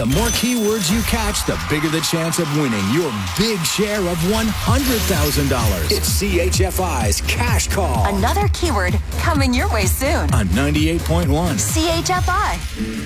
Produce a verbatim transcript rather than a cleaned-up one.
The more keywords you catch, the bigger the chance of winning your big share of one hundred thousand dollars. It's C H F I's Cash Call. Another keyword coming your way soon. On ninety-eight point one. C H F I.